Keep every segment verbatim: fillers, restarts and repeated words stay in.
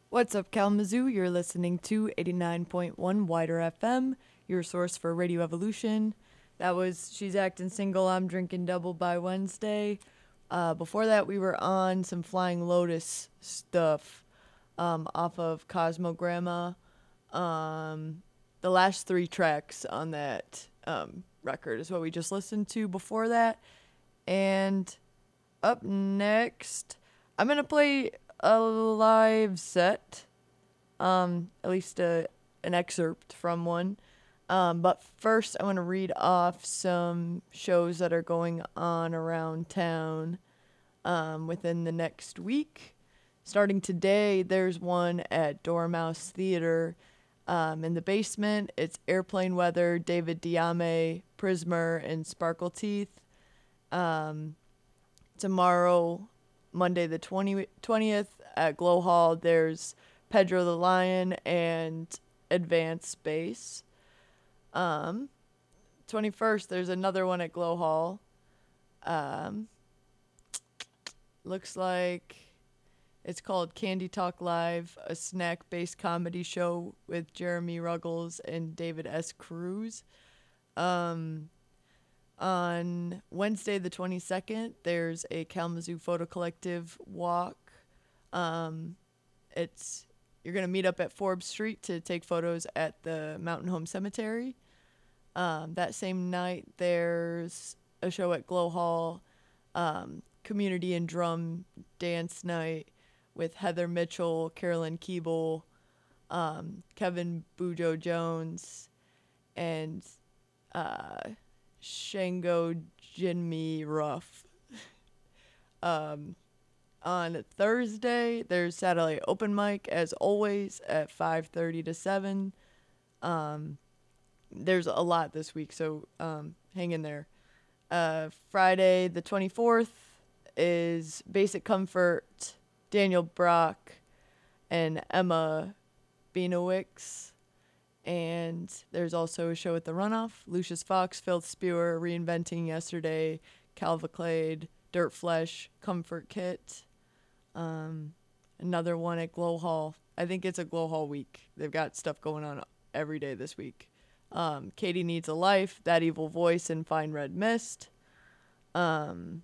What's up, Kalamazoo? You're listening to eighty-nine point one Wider F M, your source for Radio Evolution. That was She's Acting Single, I'm Drinking Double by Wednesday. Uh, before that, we were on some Flying Lotus stuff um, off of Cosmogramma. Um, the last three tracks on that um, record is what we just listened to before that. And up next, I'm going to play a live set, um, at least a, an excerpt from one. Um, but first, I want to read off some shows that are going on around town um, within the next week. Starting today, there's one at Dormouse Theater um, in the basement. It's Airplane Weather, David Diame, Prismer, and Sparkle Teeth. Um, tomorrow, Monday the twentieth at Glow Hall, there's Pedro the Lion and Advanced Space. Um, twenty-first, there's another one at Glow Hall. Um, looks like it's called Candy Talk Live, a snack-based comedy show with Jeremy Ruggles and David S. Cruz. Um, on Wednesday the twenty-second, there's a Kalamazoo Photo Collective walk. Um, it's you're going to meet up at Forbes Street to take photos at the Mountain Home Cemetery. Um, that same night, there's a show at Glow Hall, um, Community and Drum Dance Night with Heather Mitchell, Carolyn Keeble, um, Kevin Bujo Jones, and uh, Shango Jinmi Ruff. um, on Thursday, there's Satellite Open Mic, as always, at five thirty to seven. Um, there's a lot this week, so um, hang in there. Uh, Friday, the twenty-fourth, is Basic Comfort, Daniel Brock, and Emma Benowicz. And there's also a show at the Runoff. Lucius Fox, Filth Spewer, Reinventing Yesterday, Calvaclade, Dirt Flesh, Comfort Kit. Um, another one at Glow Hall. I think it's a Glow Hall week. They've got stuff going on every day this week. Um, Katie Needs a Life, That Evil Voice, and Fine Red Mist. Um,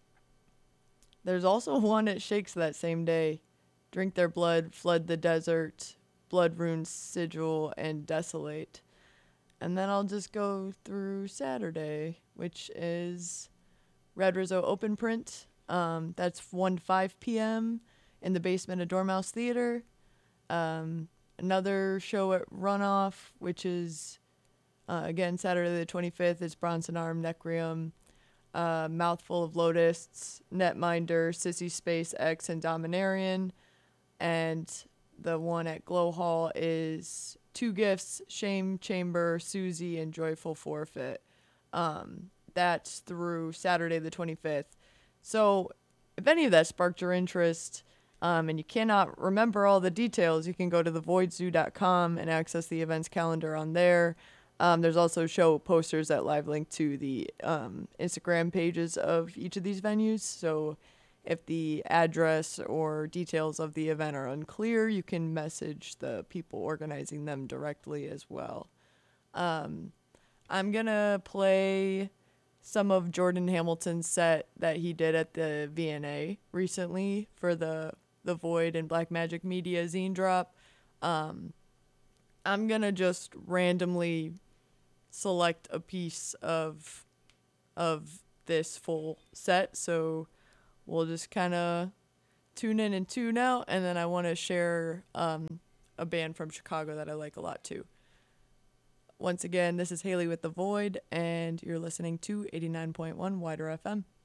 there's also one at Shakes that same day. Drink Their Blood, Flood the Desert, Blood Rune Sigil, and Desolate. And then I'll just go through Saturday, which is Red Rizzo Open Print. Um, that's one to five p.m. in the basement of Dormouse Theater. Um, another show at Runoff, which is, uh, again, Saturday the twenty-fifth, is Bronson Arm, Necrium, uh, Mouthful of Lotusts, Netminder, Sissy Space X, and Dominarian. And the one at Glow Hall is Two Gifts, Shame Chamber, Susie, and Joyful Forfeit. Um, that's through Saturday the twenty-fifth. So if any of that sparked your interest, um, and you cannot remember all the details, you can go to the void zoo dot com and access the events calendar on there. Um, there's also show posters that live link to the um, Instagram pages of each of these venues. So if the address or details of the event are unclear, you can message the people organizing them directly as well. Um, I'm going to play some of Jordan Hamilton's set that he did at the V N A recently for the the Void and Black Magic Media zine drop. Um, I'm going to just randomly select a piece of of this full set, so we'll just kind of tune in and tune out, and then I want to share um, a band from Chicago that I like a lot too. Once again, this is Haley with The Void, and you're listening to eighty-nine point one Wider F M.